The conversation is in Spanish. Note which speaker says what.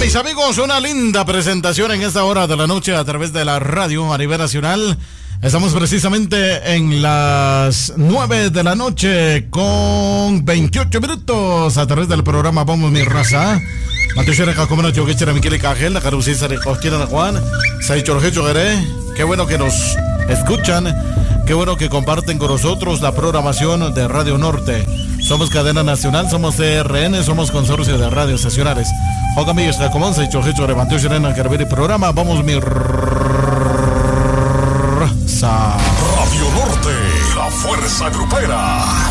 Speaker 1: Mis amigos, una linda presentación en esta hora de la noche a través de la radio a nivel nacional. Estamos precisamente en las 9 de la noche con 28 minutos a través del programa Vamos Mi Raza. Qué bueno que nos escuchan, qué bueno que comparten con nosotros la programación de Radio Norte. Somos cadena nacional, somos CRN, somos consorcio de radios nacionales. Programa Vamos Mi Raza.
Speaker 2: Radio Norte, la fuerza grupera.